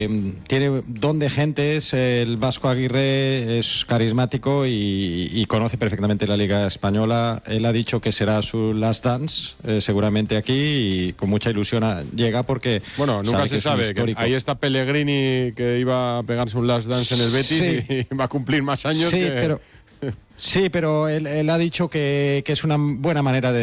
tiene don de gentes. El Vasco Aguirre es carismático y conoce perfectamente la Liga Española. Él ha dicho que será su last dance, seguramente aquí, y con mucha ilusión llega porque bueno, nunca se sabe. Que ahí está Pellegrini, que iba a pegarse un last dance en el Betis, sí, y va a cumplir más años. Sí, pero él ha dicho que es una buena manera de